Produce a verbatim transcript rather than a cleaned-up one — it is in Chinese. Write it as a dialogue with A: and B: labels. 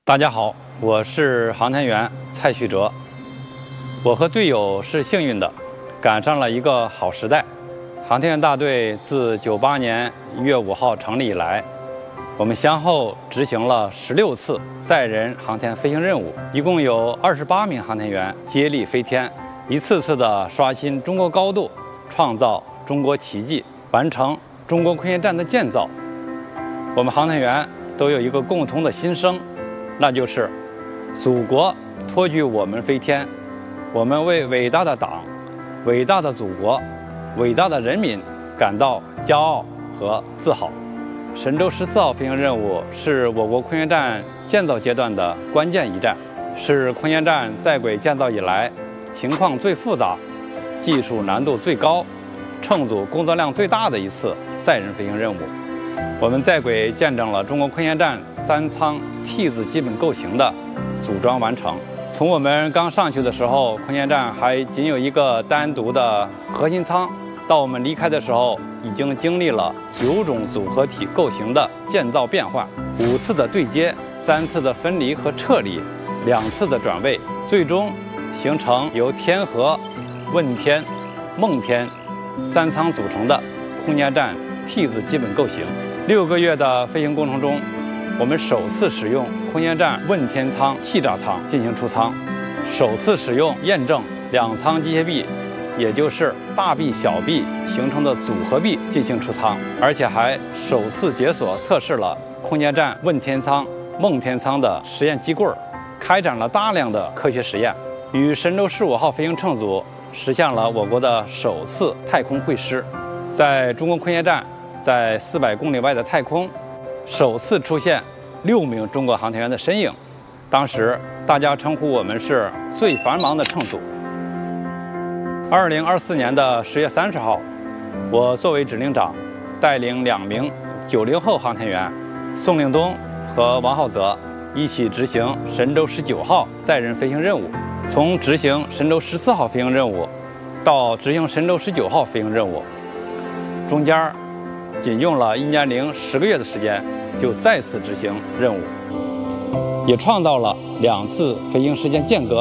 A: 大家好，我是航天员蔡旭哲。我和队友是幸运的，赶上了一个好时代。航天员大队自九八年一月五号成立以来，我们先后执行了十六次载人航天飞行任务，一共有二十八名航天员接力飞天，一次次的刷新中国高度，创造中国奇迹，完成中国空间站的建造。我们航天员都有一个共同的心声，那就是祖国托举我们飞天，我们为伟大的党、伟大的祖国、伟大的人民感到骄傲和自豪。神舟十四号飞行任务是我国空间站建造阶段的关键一战，是空间站在轨建造以来情况最复杂、技术难度最高、乘组工作量最大的一次载人飞行任务。我们在轨见证了中国空间站三舱 T 字基本构型的组装完成。从我们刚上去的时候，空间站还仅有一个单独的核心舱，到我们离开的时候，已经经历了九种组合体构型的建造变换，五次的对接，三次的分离和撤离，两次的转位，最终形成由天河、问天、梦天三舱组成的空间站 T 字基本构型。六个月的飞行过程中，我们首次使用空间站问天舱气炸舱进行出舱，首次使用验证两舱机械臂，也就是大臂小臂形成的组合臂进行出舱，而且还首次解锁测试了空间站问天舱、梦天舱的实验机柜，开展了大量的科学实验，与神舟十五号飞行乘组实现了我国的首次太空会师。在中国空间站，在四百公里外的太空，首次出现六名中国航天员的身影。当时大家称呼我们是最繁忙的乘组。二零二四年的十月三十号，我作为指令长，带领两名九零后航天员宋令东和王浩泽一起执行神舟十九号载人飞行任务。从执行神舟十四号飞行任务到执行神舟十九号飞行任务，中间仅用了一年零十个月的时间，就再次执行任务，也创造了两次飞行时间间隔